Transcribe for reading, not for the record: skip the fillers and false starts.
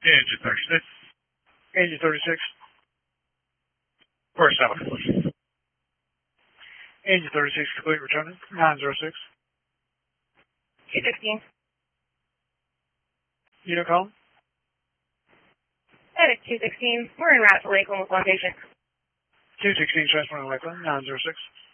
Engine 36. Engine 36. First time complete. Engine 36 complete, returning 906. 216. Unit call. That is 216. We're en route to Lakeland with location. 216 transferring Lakeland 906.